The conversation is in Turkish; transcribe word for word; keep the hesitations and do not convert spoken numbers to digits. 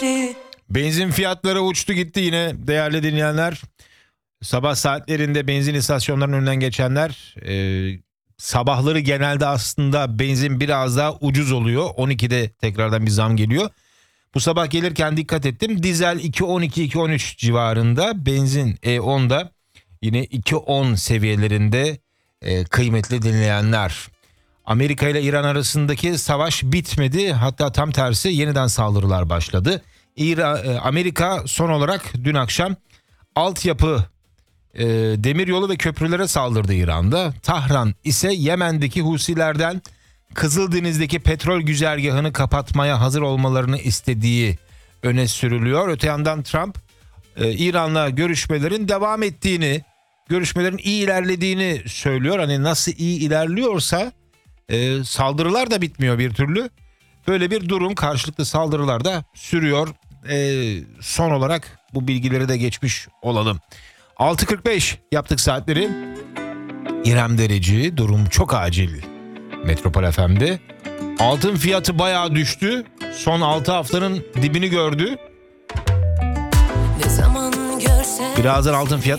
geceleri. Benzin fiyatları uçtu gitti yine değerli dinleyenler. Sabah saatlerinde benzin istasyonlarının önünden geçenler e, sabahları genelde aslında benzin biraz daha ucuz oluyor. on ikide tekrardan bir zam geliyor. Bu sabah gelirken dikkat ettim. Dizel iki on iki iki on üç civarında, benzin E on'da yine iki on seviyelerinde e, kıymetli dinleyenler. Amerika ile İran arasındaki savaş bitmedi. Hatta tam tersi yeniden saldırılar başladı. İran, Amerika son olarak dün akşam altyapı, e, demiryolu ve köprülere saldırdı İran'da. Tahran ise Yemen'deki Husilerden Kızıldeniz'deki petrol güzergahını kapatmaya hazır olmalarını istediği öne sürülüyor. Öte yandan Trump e, İran'la görüşmelerin devam ettiğini, görüşmelerin iyi ilerlediğini söylüyor. Hani nasıl iyi ilerliyorsa e, saldırılar da bitmiyor bir türlü. Böyle bir durum, karşılıklı saldırılar da sürüyor. E, son olarak bu bilgileri de geçmiş olalım. altı kırk beş yaptık saatleri. İrem Dereci, durum çok acil. Metropol F M'de. Altın fiyatı bayağı düştü. Son altı haftanın dibini gördü. Ne zaman görsen Birazdan altın fiyatı